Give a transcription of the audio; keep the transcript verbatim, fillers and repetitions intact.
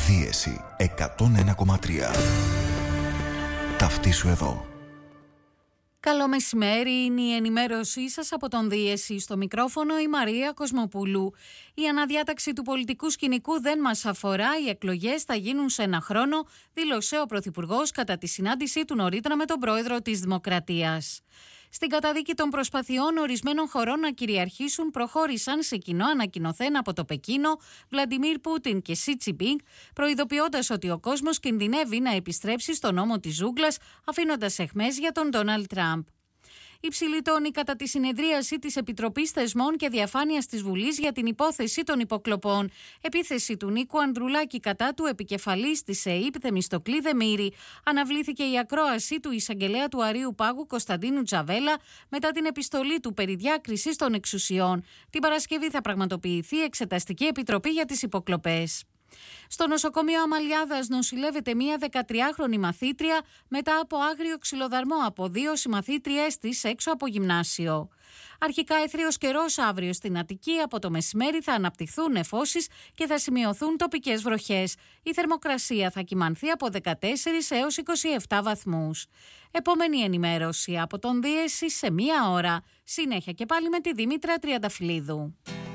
Δίεση εκατόν ένα κόμμα τρία. Ταυτίσου εδώ. Καλό μεσημέρι, είναι η ενημέρωσή σας από τον Δίεση. Στο μικρόφωνο η Μαρία Κοσμοπούλου. Η αναδιάταξη του πολιτικού σκηνικού δεν μας αφορά, οι εκλογές θα γίνουν σε ένα χρόνο, δήλωσε ο Πρωθυπουργός κατά τη συνάντησή του νωρίτερα με τον Πρόεδρο της Δημοκρατίας. Στην καταδίκη των προσπαθειών ορισμένων χωρών να κυριαρχήσουν, προχώρησαν σε κοινό ανακοινωθέν από το Πεκίνο, Βλαντιμίρ Πούτιν και Σι Τζινπίνγκ, προειδοποιώντας ότι ο κόσμος κινδυνεύει να επιστρέψει στον νόμο της ζούγκλας, αφήνοντας αιχμές για τον Ντόναλντ Τραμπ. Υψηλή τόνη κατά τη συνεδρίαση της Επιτροπής Θεσμών και Διαφάνειας της Βουλής για την υπόθεση των υποκλοπών. Επίθεση του Νίκου Ανδρουλάκη κατά του επικεφαλής της ΕΕΠ Θεμιστοκλή Δεμήρη. Αναβλήθηκε η ακρόαση του εισαγγελέα του Αρείου Πάγου Κωνσταντίνου Τζαβέλα μετά την επιστολή του περί διάκρισης των εξουσιών. Την Παρασκευή θα πραγματοποιηθεί η Εξεταστική Επιτροπή για τις υποκλοπές. Στο νοσοκομείο Αμαλιάδας νοσηλεύεται μία δεκατριάχρονη μαθήτρια μετά από άγριο ξυλοδαρμό από δύο συμμαθήτριές της έξω από γυμνάσιο. Αρχικά αιθρίος καιρός αύριο στην Αττική, από το μεσημέρι θα αναπτυχθούν νεφώσεις και θα σημειωθούν τοπικές βροχές. Η θερμοκρασία θα κυμανθεί από δεκατέσσερις έως είκοσι επτά βαθμούς. Επόμενη ενημέρωση από τον Δίεση σε μία ώρα. Συνέχεια και πάλι με τη Δήμητρα Τριανταφυλλίδου.